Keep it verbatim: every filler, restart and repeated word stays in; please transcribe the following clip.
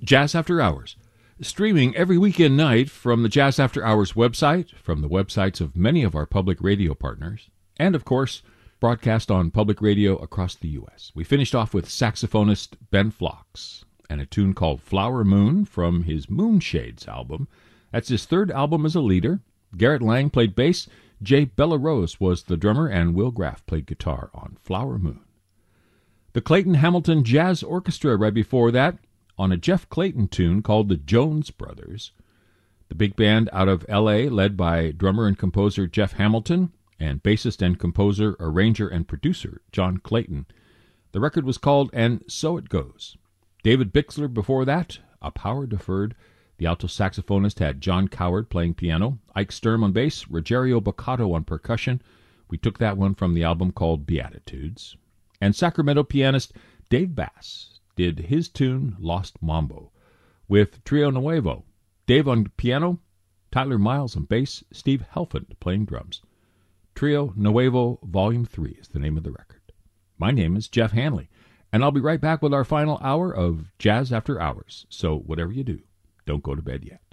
Jazz After Hours, streaming every weekend night from the Jazz After Hours website, from the websites of many of our public radio partners, and, of course, broadcast on public radio across the U S. We finished off with saxophonist Ben Phlox and a tune called Flower Moon from his Moonshades album. That's his third album as a leader. Garrett Lang played bass, Jay Bellarose was the drummer, and Will Graff played guitar on Flower Moon. The Clayton Hamilton Jazz Orchestra right before that, on a Jeff Clayton tune called the Jones Brothers. The big band out of L A, led by drummer and composer Jeff Hamilton and bassist and composer, arranger, and producer John Clayton. The record was called And So It Goes. David Bixler before that, Up Howard Deferred. The alto saxophonist had John Coward playing piano, Ike Sturm on bass, Rogerio Boccato on percussion. We took that one from the album called Beatitudes. And Sacramento pianist Dave Bass did his tune Lost Mambo with Trio Nuevo. Dave on piano, Tyler Miles on bass, Steve Helfand playing drums. Trio Nuevo Volume three is the name of the record. My name is Jeff Hanley, and I'll be right back with our final hour of Jazz After Hours. So whatever you do, don't go to bed yet.